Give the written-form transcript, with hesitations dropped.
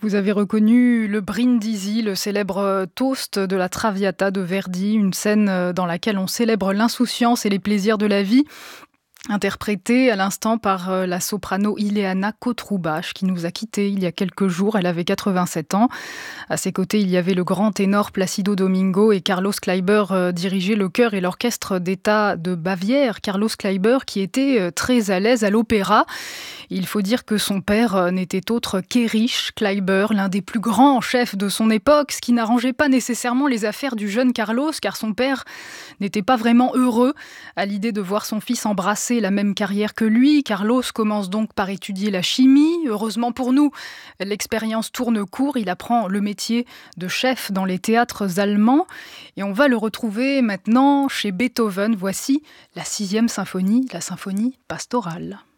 Vous avez reconnu le Brindisi, le célèbre toast de la Traviata de Verdi, une scène dans laquelle on célèbre l'insouciance et les plaisirs de la vie. Interprétée à l'instant par la soprano Ileana Kotroubache, qui nous a quittés il y a quelques jours. Elle avait 87 ans. À ses côtés, il y avait le grand ténor Placido Domingo et Carlos Kleiber dirigeaient le chœur et l'orchestre d'État de Bavière. Carlos Kleiber qui était très à l'aise à l'opéra. Il faut dire que son père n'était autre qu'Erich Kleiber, l'un des plus grands chefs de son époque, ce qui n'arrangeait pas nécessairement les affaires du jeune Carlos, car son père n'était pas vraiment heureux à l'idée de voir son fils embrasser la même carrière que lui. Carlos commence donc par étudier la chimie. Heureusement pour nous, l'expérience tourne court. Il apprend le métier de chef dans les théâtres allemands. Et on va le retrouver maintenant chez Beethoven. Voici la 6e symphonie, la symphonie pastorale.